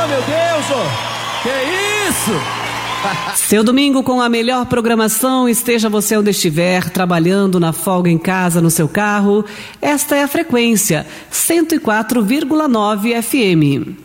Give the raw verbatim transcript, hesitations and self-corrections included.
Oh, meu Deus, oh. Que isso? Seu domingo com a melhor programação, esteja você onde estiver, trabalhando, na folga, em casa, no seu carro. Esta é a frequência cento e quatro vírgula nove F M.